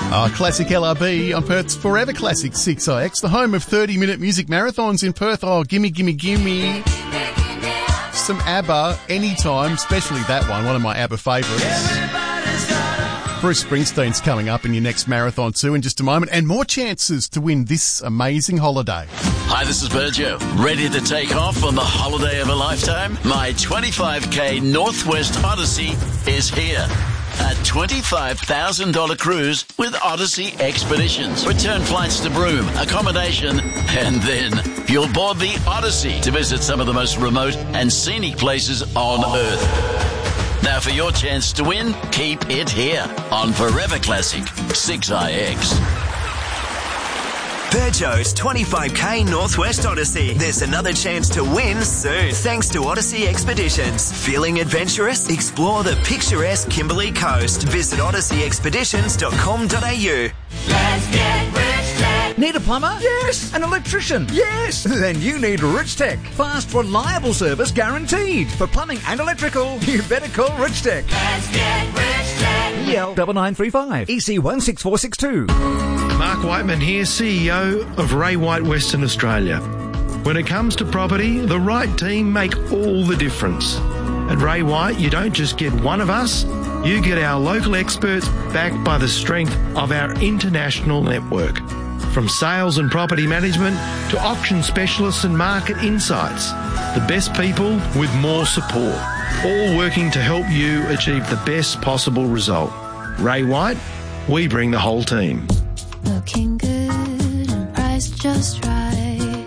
Classic LRB on Perth's Forever Classic 6IX, the home of 30-minute music marathons in Perth. Oh, gimme. Some ABBA anytime, especially that one of my ABBA favourites. Bruce Springsteen's coming up in your next marathon too in just a moment, and more chances to win this amazing holiday. Hi, this is Virgil. Ready to take off on the holiday of a lifetime? My 25k Northwest Odyssey is here. A $25,000 cruise with Odyssey Expeditions. Return flights to Broome, accommodation, and then you'll board the Odyssey to visit some of the most remote and scenic places on Earth. Now for your chance to win, keep it here on Forever Classic 6IX. Peugeot's 25k Northwest Odyssey. There's another chance to win soon, thanks to Odyssey Expeditions. Feeling adventurous? Explore the picturesque Kimberley Coast. Visit odysseyexpeditions.com.au. Let's get Rich Tech. Need a plumber? Yes. An electrician? Yes. Then you need Rich Tech. Fast, reliable service guaranteed. For plumbing and electrical, you better call Rich Tech. Let's get Rich Tech. EL 9935 EC 16462. Mark Whiteman here, CEO of Ray White Western Australia. When it comes to property, the right team make all the difference. At Ray White, you don't just get one of us, you get our local experts backed by the strength of our international network. From sales and property management to auction specialists and market insights, the best people with more support, all working to help you achieve the best possible result. Ray White, we bring the whole team. Looking good and priced just right.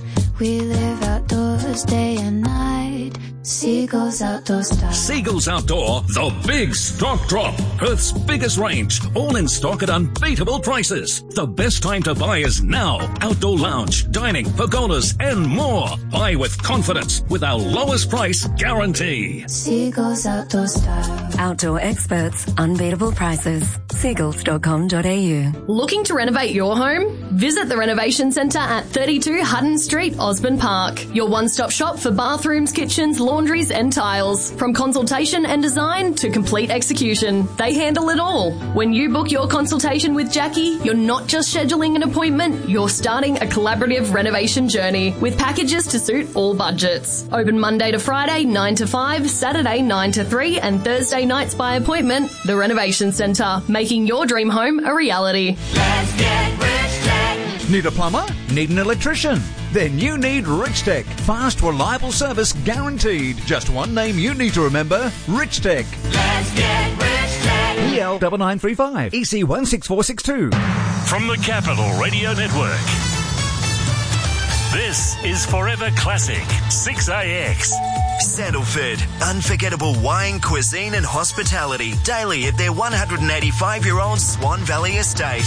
We live outdoors day and night. Seagulls Outdoor Style. Seagulls Outdoor, the big stock drop. Perth's biggest range, all in stock at unbeatable prices. The best time to buy is now. Outdoor lounge, dining, pergolas and more. Buy with confidence with our lowest price guarantee. Seagulls Outdoor Style. Outdoor experts, unbeatable prices. Seagulls.com.au. Looking to renovate your home? Visit the Renovation Centre at 32 Hutton Street, Osborne Park. Your one-stop shop for bathrooms, kitchens, laundries and tiles. From consultation and design to complete execution, they handle it all. When you book your consultation with Jackie, you're not just scheduling an appointment, you're starting a collaborative renovation journey with packages to suit all budgets. Open Monday to Friday 9 to 5, Saturday 9 to 3 and Thursday nights by appointment. The Renovation Centre, making your dream home a reality. Let's get Rich Tech. Need a plumber? Need an electrician? Then you need Rich Tech. Fast, reliable service guaranteed. Just one name you need to remember, Rich Tech. Let's get Rich Tech. EL 9935 EC 16462. From the Capital Radio Network, this is Forever Classic 6IX. Sandalford, unforgettable wine, cuisine and hospitality daily at their 185-year-old Swan Valley estate.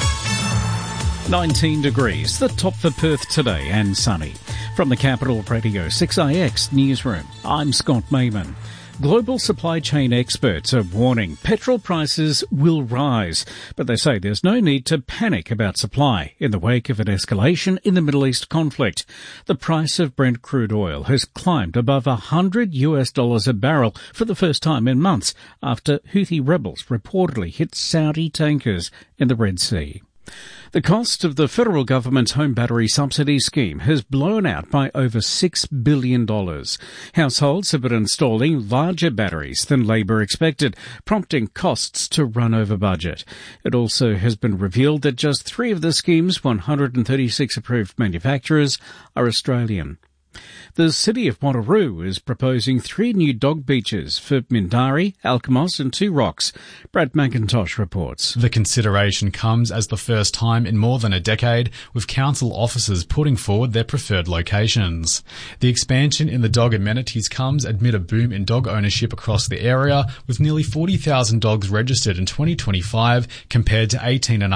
19 degrees, the top for Perth today, and sunny. From the Capital Radio 6IX newsroom, I'm Scott Mayman. Global supply chain experts are warning petrol prices will rise, but they say there's no need to panic about supply in the wake of an escalation in the Middle East conflict. The price of Brent crude oil has climbed above $100 a barrel for the first time in months after Houthi rebels reportedly hit Saudi tankers in the Red Sea. The cost of the federal government's home battery subsidy scheme has blown out by over $6 billion. Households have been installing larger batteries than Labor expected, prompting costs to run over budget. It also has been revealed that just 3 of the scheme's 136 approved manufacturers are Australian. The city of Wanneroo is proposing 3 new dog beaches for Mindarie, Alkimos and Two Rocks. Brad McIntosh reports. The consideration comes as the first time in more than a decade with council officers putting forward their preferred locations. The expansion in the dog amenities comes amid a boom in dog ownership across the area, with nearly 40,000 dogs registered in 2025 compared to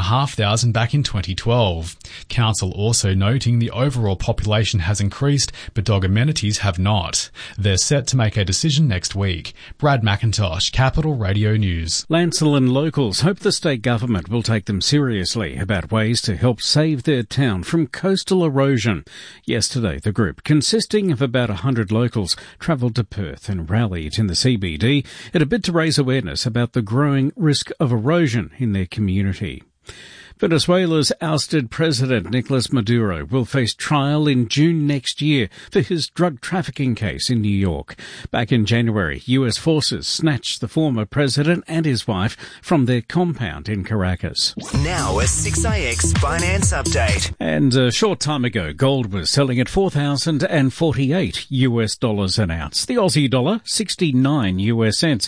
18,500 back in 2012. Council also noting the overall population has increased, but dog amenities have not. They're set to make a decision next week. Brad McIntosh, Capital Radio News. Lancelin locals hope the state government will take them seriously about ways to help save their town from coastal erosion. Yesterday, the group, consisting of about 100 locals, travelled to Perth and rallied in the CBD in a bid to raise awareness about the growing risk of erosion in their community. Venezuela's ousted president Nicolas Maduro will face trial in June next year for his drug trafficking case in New York. Back in January, US forces snatched the former president and his wife from their compound in Caracas. Now a 6AX finance update. And a short time ago, gold was selling at $4,048 an ounce. The Aussie dollar, 69 US cents,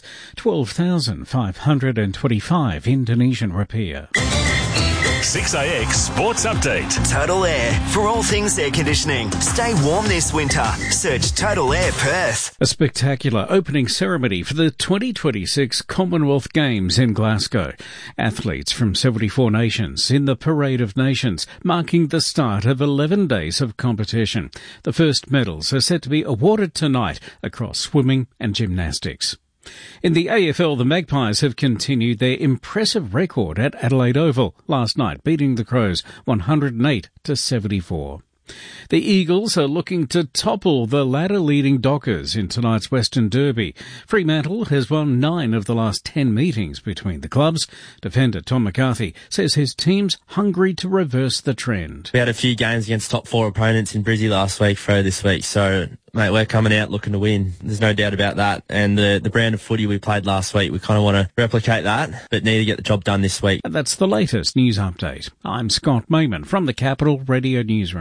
12,525 Indonesian rupiah. 6AX Sports Update. Total Air. For all things air conditioning, stay warm this winter. Search Total Air Perth. A spectacular opening ceremony for the 2026 Commonwealth Games in Glasgow. Athletes from 74 nations in the Parade of Nations, marking the start of 11 days of competition. The first medals are set to be awarded tonight across swimming and gymnastics. In the AFL, the Magpies have continued their impressive record at Adelaide Oval last night, beating the Crows 108-74. The Eagles are looking to topple the ladder-leading Dockers in tonight's Western Derby. Fremantle has won 9 of the last 10 meetings between the clubs. Defender Tom McCarthy says his team's hungry to reverse the trend. We had a few games against top 4 opponents in Brizzy last week, Fro this week, so mate, we're coming out looking to win. There's no doubt about that. And the brand of footy we played last week, we kind of want to replicate that, but need to get the job done this week. And that's the latest news update. I'm Scott Mayman from the Capital Radio Newsroom.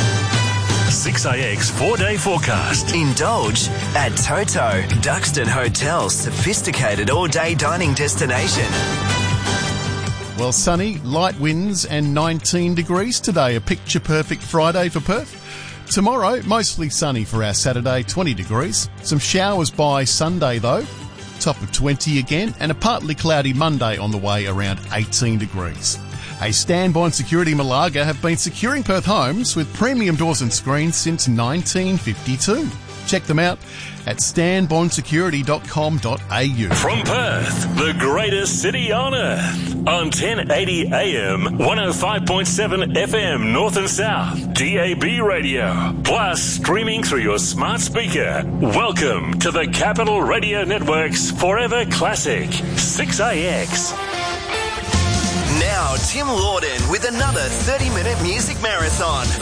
6AX 4-day forecast. Indulge at Toto, Duxton Hotel's sophisticated all-day dining destination. Well, sunny, light winds and 19 degrees today. A picture-perfect Friday for Perth. Tomorrow, mostly sunny for our Saturday, 20 degrees. Some showers by Sunday, though. Top of 20 again. And a partly cloudy Monday on the way, around 18 degrees. A Stanbond Security Malaga have been securing Perth homes with premium doors and screens since 1952. Check them out at stanbondsecurity.com.au. From Perth, the greatest city on earth. On 1080 AM, 105.7 FM North and South, DAB radio. Plus, streaming through your smart speaker. Welcome to the Capital Radio Network's Forever Classic, 6AX. Now, Tim Lawden with another 30-minute music marathon.